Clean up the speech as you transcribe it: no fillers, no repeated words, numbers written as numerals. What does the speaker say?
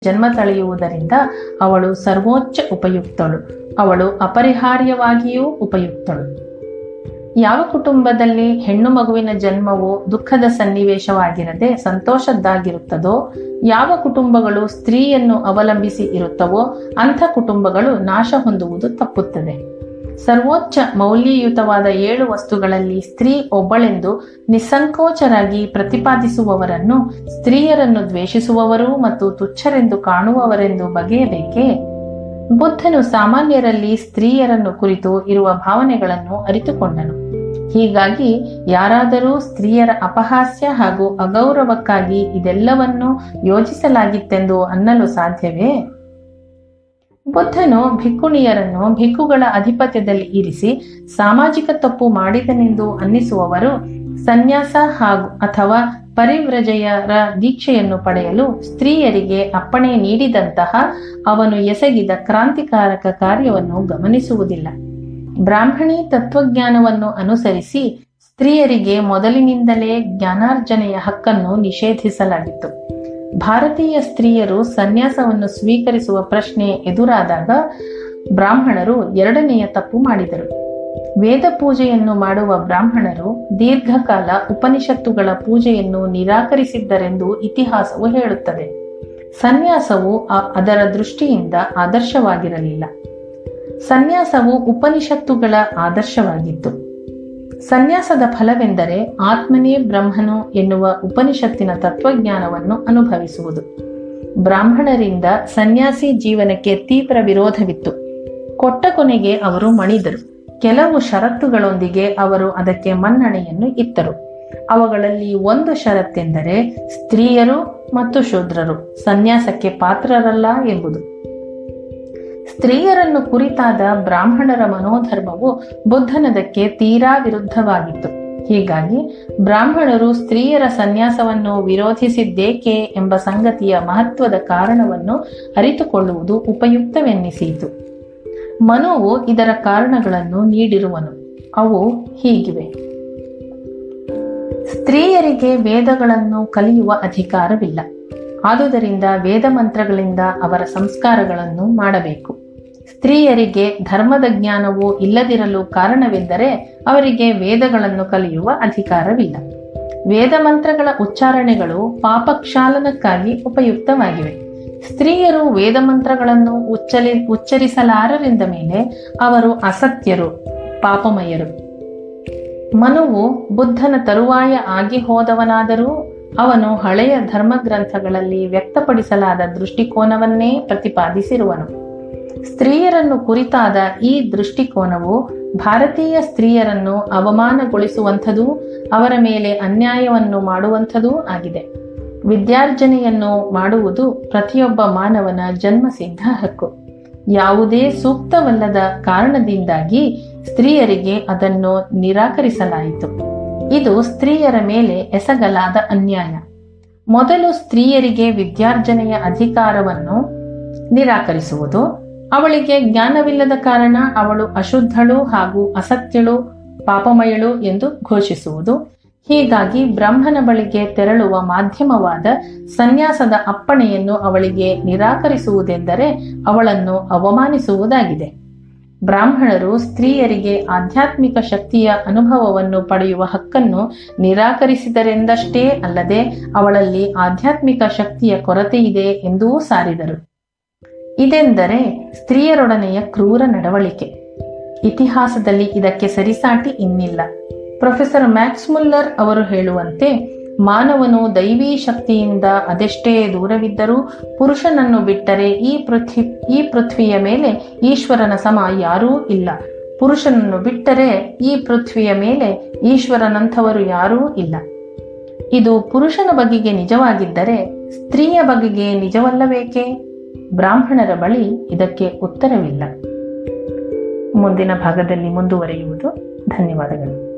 ಜನ್ಮ ತಳೆಯುವುದರಿಂದ ಅವಳು ಸರ್ವೋಚ್ಚ ಉಪಯುಕ್ತಳು, ಅವಳು ಅಪರಿಹಾರ್ಯವಾಗಿಯೂ ಉಪಯುಕ್ತಳು. ಯಾವ ಕುಟುಂಬದಲ್ಲಿ ಹೆಣ್ಣು ಮಗುವಿನ ಜನ್ಮವು ದುಃಖದ ಸನ್ನಿವೇಶವಾಗಿರದೆ ಸಂತೋಷದ್ದಾಗಿರುತ್ತದೋ, ಯಾವ ಕುಟುಂಬಗಳು ಸ್ತ್ರೀಯನ್ನು ಅವಲಂಬಿಸಿ ಇರುತ್ತವೋ ಅಂಥ ಕುಟುಂಬಗಳು ನಾಶ ಹೊಂದುವುದು ತಪ್ಪುತ್ತದೆ. ಸರ್ವೋಚ್ಚ ಮೌಲ್ಯಯುತವಾದ 7 ವಸ್ತುಗಳಲ್ಲಿ ಸ್ತ್ರೀ ಒಬ್ಬಳೆಂದು ನಿಸ್ಸಂಕೋಚರಾಗಿ ಪ್ರತಿಪಾದಿಸುವವರನ್ನು ಸ್ತ್ರೀಯರನ್ನು ದ್ವೇಷಿಸುವವರು ಮತ್ತು ತುಚ್ಛರೆಂದು ಕಾಣುವವರೆಂದು ಬಗೆಯಬೇಕೇ? ಬುದ್ಧನು ಸಾಮಾನ್ಯರಲ್ಲಿ ಸ್ತ್ರೀಯರನ್ನು ಕುರಿತು ಇರುವ ಭಾವನೆಗಳನ್ನು ಅರಿತುಕೊಂಡನು. ಹೀಗಾಗಿ ಯಾರಾದರೂ ಸ್ತ್ರೀಯರ ಅಪಹಾಸ್ಯ ಹಾಗೂ ಅಗೌರವಕ್ಕಾಗಿ ಇದೆಲ್ಲವನ್ನೂ ಯೋಜಿಸಲಾಗಿತ್ತೆಂದು ಅನ್ನಲು ಸಾಧ್ಯವೇ? ಬುದ್ಧನು ಭಿಕ್ಕುಣಿಯರನ್ನು ಭಿಕ್ಕುಗಳ ಅಧಿಪತ್ಯದಲ್ಲಿ ಇರಿಸಿ ಸಾಮಾಜಿಕ ತಪ್ಪು ಮಾಡಿದನೆಂದು ಅನ್ನಿಸುವವರು ಸನ್ಯಾಸ ಅಥವಾ ಪರಿವ್ರಜೆಯರ ದೀಕ್ಷೆಯನ್ನು ಪಡೆಯಲು ಸ್ತ್ರೀಯರಿಗೆ ಅಪ್ಪಣೆ ನೀಡಿದಂತಹ ಅವನು ಎಸಗಿದ ಕ್ರಾಂತಿಕಾರಕ ಕಾರ್ಯವನ್ನು ಗಮನಿಸುವುದಿಲ್ಲ. ಬ್ರಾಹ್ಮಣಿ ತತ್ವಜ್ಞಾನವನ್ನು ಅನುಸರಿಸಿ ಸ್ತ್ರೀಯರಿಗೆ ಮೊದಲಿನಿಂದಲೇ ಜ್ಞಾನಾರ್ಜನೆಯ ಹಕ್ಕನ್ನು ನಿಷೇಧಿಸಲಾಗಿತ್ತು. ಭಾರತೀಯ ಸ್ತ್ರೀಯರು ಸನ್ಯಾಸವನ್ನು ಸ್ವೀಕರಿಸುವ ಪ್ರಶ್ನೆ ಎದುರಾದಾಗ ಬ್ರಾಹ್ಮಣರು 2ನೆಯ ತಪ್ಪು ಮಾಡಿದರು. ವೇದ ಪೂಜೆಯನ್ನು ಮಾಡುವ ಬ್ರಾಹ್ಮಣರು ದೀರ್ಘಕಾಲ ಉಪನಿಷತ್ತುಗಳ ಪೂಜೆಯನ್ನು ನಿರಾಕರಿಸಿದ್ದರೆಂದು ಇತಿಹಾಸವು ಹೇಳುತ್ತದೆ. ಸನ್ಯಾಸವು ಅದರ ದೃಷ್ಟಿಯಿಂದ ಆದರ್ಶವಾಗಿರಲಿಲ್ಲ. ಸನ್ಯಾಸವು ಉಪನಿಷತ್ತುಗಳ ಆದರ್ಶವಾಗಿತ್ತು. ಸನ್ಯಾಸದ ಫಲವೆಂದರೆ ಆತ್ಮನೇ ಬ್ರಹ್ಮನು ಎನ್ನುವ ಉಪನಿಷತ್ತಿನ ತತ್ವಜ್ಞಾನವನ್ನು ಅನುಭವಿಸುವುದು. ಬ್ರಾಹ್ಮಣರಿಂದ ಸನ್ಯಾಸಿ ಜೀವನಕ್ಕೆ ತೀವ್ರ ವಿರೋಧವಿತ್ತು. ಕೊಟ್ಟ ಕೊನೆಗೆ ಅವರು ಮಣಿದರು. ಕೆಲವು ಷರತ್ತುಗಳೊಂದಿಗೆ ಅವರು ಅದಕ್ಕೆ ಮನ್ನಣೆಯನ್ನು ಇತ್ತರು. ಅವುಗಳಲ್ಲಿ ಒಂದು ಷರತ್ತೆಂದರೆ ಸ್ತ್ರೀಯರು ಮತ್ತು ಶೂದ್ರರು ಸನ್ಯಾಸಕ್ಕೆ ಪಾತ್ರರಲ್ಲ ಎಂಬುದು. ಸ್ತ್ರೀಯರನ್ನು ಕುರಿತಾದ ಬ್ರಾಹ್ಮಣರ ಮನೋಧರ್ಮವು ಬುದ್ಧನದಕ್ಕೆ ತೀರಾ ವಿರುದ್ಧವಾಗಿತ್ತು. ಹೀಗಾಗಿ ಬ್ರಾಹ್ಮಣರು ಸ್ತ್ರೀಯರ ಸನ್ಯಾಸವನ್ನು ವಿರೋಧಿಸಿದ್ದೇಕೆ ಎಂಬ ಸಂಗತಿಯ ಮಹತ್ವದ ಕಾರಣವನ್ನು ಅರಿತುಕೊಳ್ಳುವುದು ಉಪಯುಕ್ತವೆನ್ನಿಸಿತು. ಮನುವು ಇದರ ಕಾರಣಗಳನ್ನು ನೀಡಿರುವನು. ಅವು ಹೀಗಿವೆ. ಸ್ತ್ರೀಯರಿಗೆ ವೇದಗಳನ್ನು ಕಲಿಯುವ ಅಧಿಕಾರವಿಲ್ಲ. ಆದುದರಿಂದ ವೇದ ಮಂತ್ರಗಳಿಂದ ಅವರ ಸಂಸ್ಕಾರಗಳನ್ನು ಮಾಡಬೇಕು. ಸ್ತ್ರೀಯರಿಗೆ ಧರ್ಮದ ಜ್ಞಾನವು ಇಲ್ಲದಿರಲು ಕಾರಣವೆಂದರೆ ಅವರಿಗೆ ವೇದಗಳನ್ನು ಕಲಿಯುವ ಅಧಿಕಾರವಿಲ್ಲ. ವೇದ ಮಂತ್ರಗಳ ಉಚ್ಚಾರಣೆಗಳು ಪಾಪಕ್ಷಾಲನಕ್ಕಾಗಿ ಉಪಯುಕ್ತವಾಗಿವೆ. ಸ್ತ್ರೀಯರು ವೇದ ಮಂತ್ರಗಳನ್ನು ಉಚ್ಚರಿಸಲಾರರೆಂದ ಮೇಲೆ ಅವರು ಅಸತ್ಯರು, ಪಾಪಮಯರು. ಮನುವು ಬುದ್ಧನ ತರುವಾಯ ಆಗಿ ಹೋದವನಾದರೂ ಅವನು ಹಳೆಯ ಧರ್ಮಗ್ರಂಥಗಳಲ್ಲಿ ವ್ಯಕ್ತಪಡಿಸಲಾದ ದೃಷ್ಟಿಕೋನವನ್ನೇ ಪ್ರತಿಪಾದಿಸಿರುವನು. ಸ್ತ್ರೀಯರನ್ನು ಕುರಿತಾದ ಈ ದೃಷ್ಟಿಕೋನವು ಭಾರತೀಯ ಸ್ತ್ರೀಯರನ್ನು ಅವಮಾನಗೊಳಿಸುವಂಥದೂ ಅವರ ಮೇಲೆ ಅನ್ಯಾಯವನ್ನು ಮಾಡುವಂಥದೂ ಆಗಿದೆ. ವಿದ್ಯಾರ್ಜನೆಯನ್ನು ಮಾಡುವುದು ಪ್ರತಿಯೊಬ್ಬ ಮಾನವನ ಜನ್ಮಸಿದ್ಧ ಹಕ್ಕು. ಯಾವುದೇ ಸೂಕ್ತವಲ್ಲದ ಕಾರಣದಿಂದಾಗಿ ಸ್ತ್ರೀಯರಿಗೆ ಅದನ್ನು ನಿರಾಕರಿಸಲಾಯಿತು. ಇದು ಸ್ತ್ರೀಯರ ಮೇಲೆ ಎಸಗಲಾದ ಅನ್ಯಾಯ. ಮೊದಲು ಸ್ತ್ರೀಯರಿಗೆ ವಿದ್ಯಾರ್ಜನೆಯ ಅಧಿಕಾರವನ್ನು ನಿರಾಕರಿಸುವುದು, ಅವಳಿಗೆ ಜ್ಞಾನವಿಲ್ಲದ ಕಾರಣ ಅವಳು ಅಶುದ್ಧಳು ಹಾಗೂ ಅಸತ್ಯಳು, ಪಾಪಮಯಳು ಎಂದು ಘೋಷಿಸುವುದು. ಹೀಗಾಗಿ ಬ್ರಹ್ಮನ ಬಳಿಗೆ ತೆರಳುವ ಮಾಧ್ಯಮವಾದ ಸನ್ಯಾಸದ ಅಪ್ಪಣೆಯನ್ನು ಅವಳಿಗೆ ನಿರಾಕರಿಸುವುದೆಂದರೆ ಅವಳನ್ನು ಅವಮಾನಿಸುವುದಾಗಿದೆ. ಬ್ರಾಹ್ಮಣರು ಸ್ತ್ರೀಯರಿಗೆ ಆಧ್ಯಾತ್ಮಿಕ ಶಕ್ತಿಯ ಅನುಭವವನ್ನು ಪಡೆಯುವ ಹಕ್ಕನ್ನು ನಿರಾಕರಿಸಿದರೆಂದಷ್ಟೇ ಅಲ್ಲದೆ ಅವಳಲ್ಲಿ ಆಧ್ಯಾತ್ಮಿಕ ಶಕ್ತಿಯ ಕೊರತೆಯಿದೆ ಎಂದೂ ಸಾರಿದರು. ಇದೆಂದರೆ ಸ್ತ್ರೀಯರೊಡನೆಯ ಕ್ರೂರ ನಡವಳಿಕೆ. ಇತಿಹಾಸದಲ್ಲಿ ಇದಕ್ಕೆ ಸರಿಸಾಟಿ ಇನ್ನಿಲ್ಲ. ಪ್ರೊಫೆಸರ್ ಮ್ಯಾಕ್ಸ್ ಮುಲ್ಲರ್ ಅವರು ಹೇಳುವಂತೆ, ಮಾನವನು ದೈವೀ ಶಕ್ತಿಯಿಂದ ಅದೆಷ್ಟೇ ದೂರವಿದ್ದರೂ ಪುರುಷನನ್ನು ಬಿಟ್ಟರೆ ಈ ಪೃಥ್ವಿಯ ಮೇಲೆ ಈಶ್ವರನ ಸಮ ಯಾರೂ ಇಲ್ಲ. ಪುರುಷನನ್ನು ಬಿಟ್ಟರೆ ಈ ಪೃಥ್ವಿಯ ಮೇಲೆ ಈಶ್ವರನಂಥವರು ಯಾರೂ ಇಲ್ಲ. ಇದು ಪುರುಷನ ಬಗೆಗೆ ನಿಜವಾಗಿದ್ದರೆ ಸ್ತ್ರೀಯ ಬಗೆಗೆ ನಿಜವಲ್ಲಬೇಕೆ? ಬ್ರಾಹ್ಮಣರ ಬಳಿ ಇದಕ್ಕೆ ಉತ್ತರವಿಲ್ಲ. ಮುಂದಿನ ಭಾಗದಲ್ಲಿ ಮುಂದುವರಿಯುವುದು. ಧನ್ಯವಾದಗಳು.